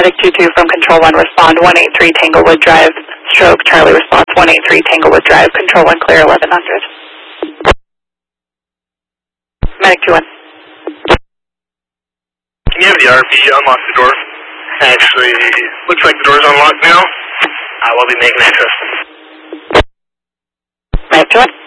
Medic 22 from Control 1, respond 183 Tanglewood Drive, stroke Charlie response 183 Tanglewood Drive, Control 1 clear 1100. Medic 21. Can you have the RP unlock the door? Actually, looks like the door's unlocked now. I will be making access. Medic 21.